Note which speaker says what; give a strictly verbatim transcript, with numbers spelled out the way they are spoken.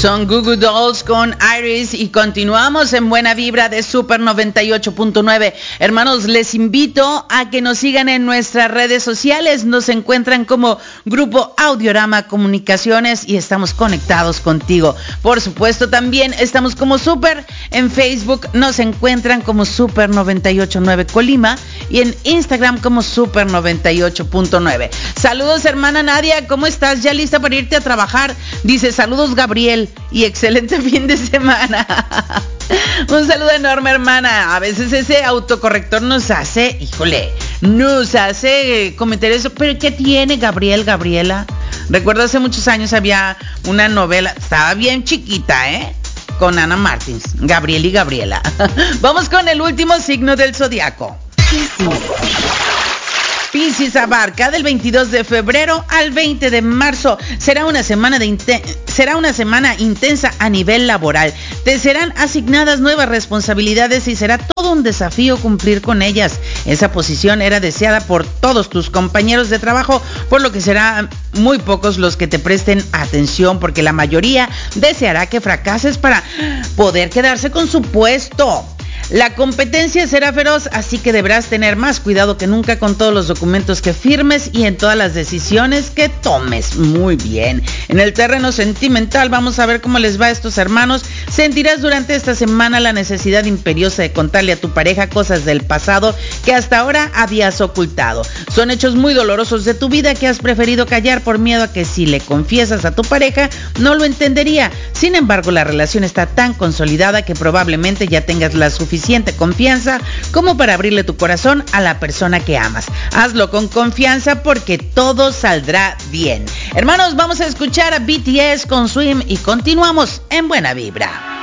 Speaker 1: Son Goo Goo Dolls con Iris y continuamos en Buena Vibra de Super noventa y ocho punto nueve. Hermanos, les invito a que nos sigan en nuestras redes sociales. Nos encuentran como Grupo Audiorama Comunicaciones y estamos conectados contigo. Por supuesto, también estamos como Super en Facebook. Nos encuentran como Super noventa y ocho punto nueve Colima y en Instagram como Super noventa y ocho punto nueve. Saludos, hermana Nadia. ¿Cómo estás? ¿Ya lista para irte a trabajar? Dice, saludos, Gabriel. Y excelente fin de semana. Un saludo enorme, hermana. A veces ese autocorrector nos hace, híjole, nos hace cometer eso. ¿Pero qué tiene, Gabriel, Gabriela? Recuerdo hace muchos años había una novela, estaba bien chiquita, ¿eh? Con Ana Martins, Gabriel y Gabriela. Vamos con el último signo del zodiaco. Piscis abarca del veintidós de febrero al veinte de marzo. Será una semana de inten- será una semana intensa a nivel laboral. Te serán asignadas nuevas responsabilidades y será todo un desafío cumplir con ellas. Esa posición era deseada por todos tus compañeros de trabajo, por lo que serán muy pocos los que te presten atención, porque la mayoría deseará que fracases para poder quedarse con su puesto. La competencia será feroz, así que deberás tener más cuidado que nunca con todos los documentos que firmes y en todas las decisiones que tomes. Muy bien. En el terreno sentimental, vamos a ver cómo les va a estos hermanos. Sentirás durante esta semana la necesidad imperiosa de contarle a tu pareja cosas del pasado que hasta ahora habías ocultado. Son hechos muy dolorosos de tu vida que has preferido callar por miedo a que si le confiesas a tu pareja no lo entendería. Sin embargo, la relación está tan consolidada que probablemente ya tengas la suficiente confianza como para abrirle tu corazón a la persona que amas. Hazlo con confianza porque todo saldrá bien. Hermanos, vamos a escuchar a B T S con Swim y continuamos en Buena Vibra.